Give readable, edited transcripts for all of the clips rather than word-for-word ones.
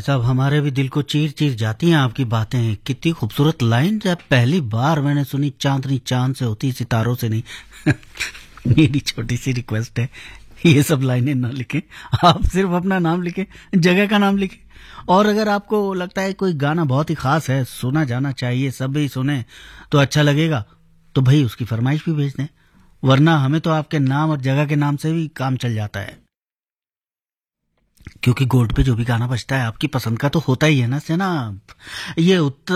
साहब, हमारे भी दिल को चीर चीर जाती हैं आपकी बातें। कितनी खूबसूरत लाइन, जब पहली बार मैंने सुनी, चांदनी चांद से होती सितारों से नहीं। मेरी छोटी सी रिक्वेस्ट है, ये सब लाइनें ना लिखें, आप सिर्फ अपना नाम लिखें, जगह का नाम लिखें। और अगर आपको लगता है कोई गाना बहुत ही खास है, सुना जाना चाहिए, सभी सुने तो अच्छा लगेगा, तो भाई उसकी फरमाइश भी भेज दें। वरना हमें तो आपके नाम और जगह के नाम से भी काम चल जाता है, क्योंकि गोल्ड पे जो भी गाना बजता है आपकी पसंद का तो होता ही है ना जनाब। ये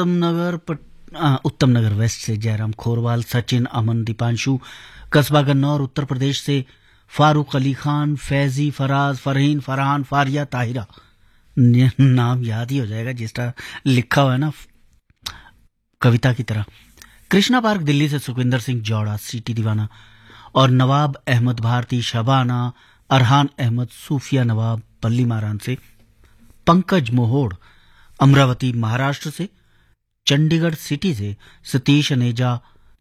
उत्तम नगर वेस्ट से जयराम खोरवाल, सचिन, अमन, दीपांशु, कस्बा गन्नौर उत्तर प्रदेश से फारूक अली खान, फैजी, फराज, फरहीन, फरहान, फारिया, ताहिरा। नाम याद ही हो जाएगा जिस तरह लिखा हुआ है ना, कविता की तरह। कृष्णा पार्क दिल्ली से सुखविंदर सिंह जौड़ा, सीटी दीवाना, और नवाब अहमद भारती, शबाना, अरहान अहमद, सूफिया नवाब, पल्ली मारान से पंकज मोहोड़, अमरावती महाराष्ट्र से, चंडीगढ़ सिटी से सतीश अनेजा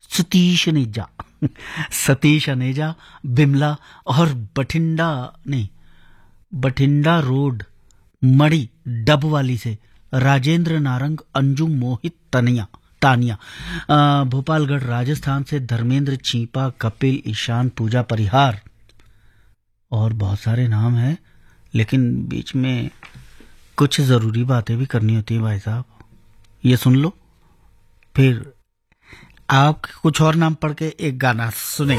सतीश अनेजा, बिमला, और बठिंडा रोड मड़ी डबवाली से राजेंद्र नारंग, अंजुम, मोहित, तानिया, भोपालगढ़ राजस्थान से धर्मेंद्र चीपा, कपिल, ईशान, पूजा परिहार, और बहुत सारे नाम हैं, लेकिन बीच में कुछ जरूरी बातें भी करनी होती है भाई साहब। ये सुन लो, फिर आप कुछ और नाम पढ़ के एक गाना सुने।